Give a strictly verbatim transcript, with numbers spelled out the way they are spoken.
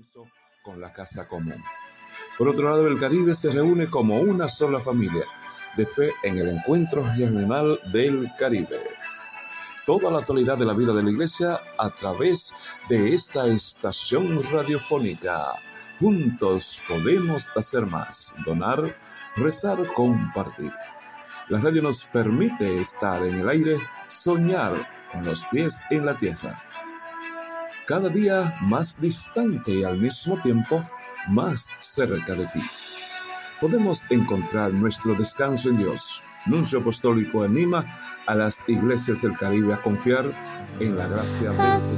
compromiso con la casa común. Por otro lado, el Caribe se reúne como una sola familia de fe en el encuentro regional del Caribe. Toda la actualidad de la vida de la Iglesia a través de esta estación radiofónica. Juntos podemos hacer más, donar, rezar, compartir. La radio nos permite estar en el aire, soñar con los pies en la tierra. Cada día más distante y al mismo tiempo más cerca de ti. Podemos encontrar nuestro descanso en Dios. Nuncio Apostólico anima a las iglesias del Caribe a confiar en la gracia del Señor.